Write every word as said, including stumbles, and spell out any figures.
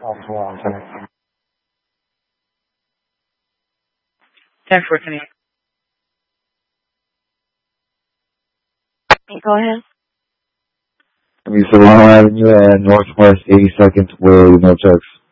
ten fourteen. Go ahead. I mean, Solano Avenue and Northwest eighty-second with no checks.